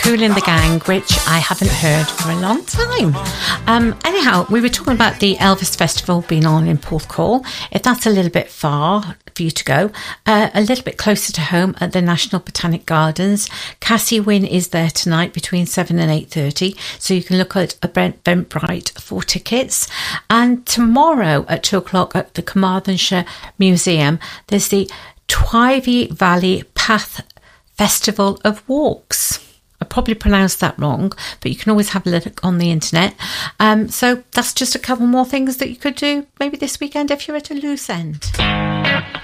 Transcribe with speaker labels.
Speaker 1: Kool and the Gang, which I haven't heard for a long time. Anyhow, we were talking about the Elvis Festival being on in Porthcawl. If that's a little bit far for you to go, a little bit closer to home at the National Botanic Gardens, Cassie Wynne is there tonight between 7 and 8:30, so you can look at Eventbrite for tickets. And tomorrow at 2 o'clock at the Carmarthenshire Museum, there's the Twyford Valley Path Festival of Walks. I probably pronounced that wrong, but you can always have a look on the internet. So that's just a couple more things that you could do maybe this weekend if you're at a loose end.